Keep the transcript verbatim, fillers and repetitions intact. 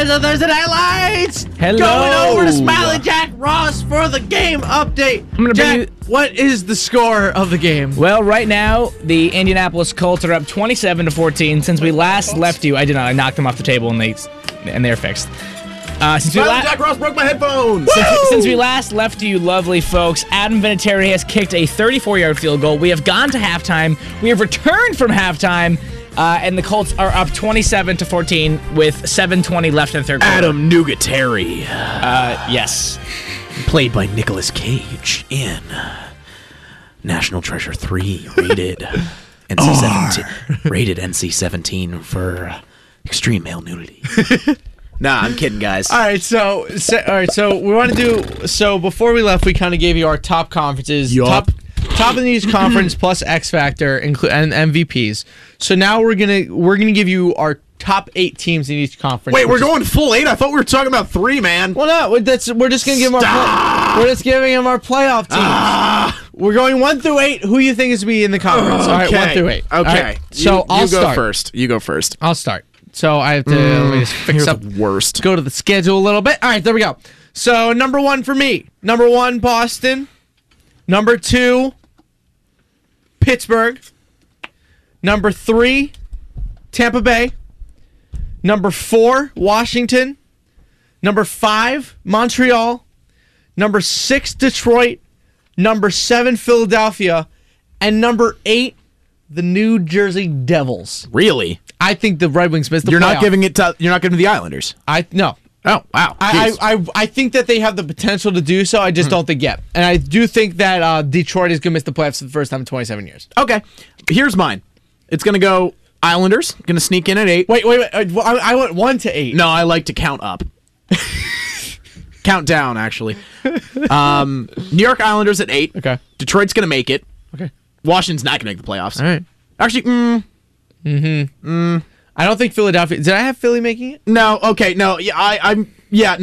boys of Thursday Night Lights. Hello. Going over to Smiley Jack Ross for the game update. I'm gonna Jack, bring you- what is the score of the game? Well, right now, the Indianapolis Colts are up twenty-seven to fourteen. Since we last left you, I did not. I knocked them off the table, and they and they're fixed. Uh, since, we Smiley la- Jack Ross broke my headphones. since, since we last left you, lovely folks, Adam Vinatieri has kicked a thirty-four-yard field goal. We have gone to halftime. We have returned from halftime, uh, and the Colts are up twenty-seven to fourteen with seven twenty left in the third quarter. Adam Nougateri, Uh, yes. played by Nicolas Cage in National Treasure three, rated N C seventeen, rated N C seventeen for extreme male nudity. Nah, I'm kidding, guys. All right, so, so all right, so we want to do. So before we left, we kind of gave you our top conferences, Yup. top top of the news conference plus X Factor, include and M V Ps. So now we're gonna we're gonna give you our top eight teams in each conference. Wait, which we're is- going full eight? I thought we were talking about three, man. Well, no, that's we're just gonna give them our Stop! play, we're just giving them our playoff teams. Ah, We're going one through eight. Who you think is be in the conference? All right, okay. one through eight. Okay. All right, You- so you, I'll go start. first. You go first. I'll start. So I have to let me just fix You're up. the worst. Go to the schedule a little bit. All right, there we go. So number one for me. Number one, Boston. Number two, Pittsburgh. Number three, Tampa Bay. Number four, Washington. Number five, Montreal. Number six, Detroit. Number seven, Philadelphia. And number eight, the New Jersey Devils. Really? I think the Red Wings missed the You're playoff. not giving it to. You're not giving it to the Islanders. I no. Oh wow. I, Jeez. I, I I think that they have the potential to do so. I just don't think yet. And I do think that uh, Detroit is going to miss the playoffs for the first time in twenty-seven years. Okay. Here's mine. It's gonna go Islanders. Gonna sneak in at eight. Wait, wait, wait. uh, I, I went one to eight. No, I like to count up. Count down, actually. Um, New York Islanders at eight. Okay. Detroit's gonna make it. Okay. Washington's not gonna make the playoffs. All right. Actually, mm, I don't think Philadelphia. Did I have Philly making it? no. Okay, no. Yeah, I, I'm. Yeah,